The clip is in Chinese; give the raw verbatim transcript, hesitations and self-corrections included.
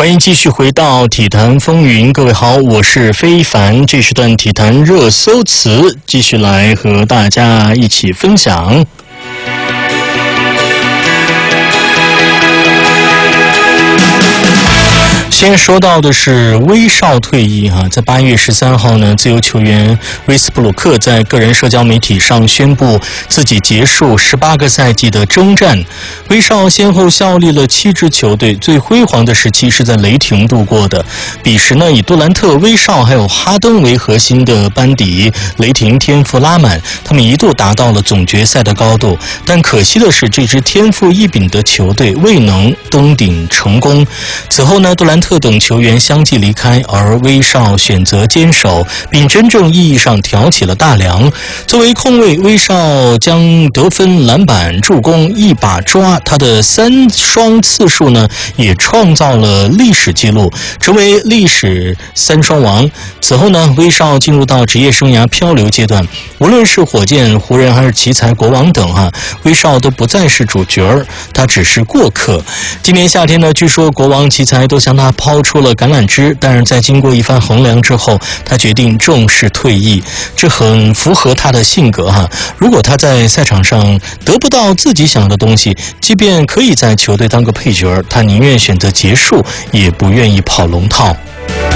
欢迎继续回到体坛风云，各位好，我是非凡。这是段体坛热搜词，继续来和大家一起分享。先说到的是威少退役哈，在八月十三号呢，自由球员威斯布鲁克在个人社交媒体上宣布自己结束十八个赛季的征战。威少先后效力了七支球队，最辉煌的时期是在雷霆度过的。彼时呢，以杜兰特、威少还有哈登为核心的班底，雷霆天赋拉满，他们一度达到了总决赛的高度。但可惜的是，这支天赋异禀的球队未能登顶成功。此后呢，杜兰特等球员相继离开，而威少选择坚守，并真正意义上挑起了大梁。作为控卫，威少将得分、篮板、助攻一把抓，他的三双次数呢也创造了历史纪录，成为历史三双王。此后呢，威少进入到职业生涯漂流阶段，无论是火箭、湖人还是奇才、国王等啊，威少都不再是主角，他只是过客。今年夏天呢，据说国王、奇才都向他抛出了橄榄枝，但是在经过一番衡量之后，他决定正式退役，这很符合他的性格哈。如果他在赛场上得不到自己想要的东西，即便可以在球队当个配角，他宁愿选择结束，也不愿意跑龙套。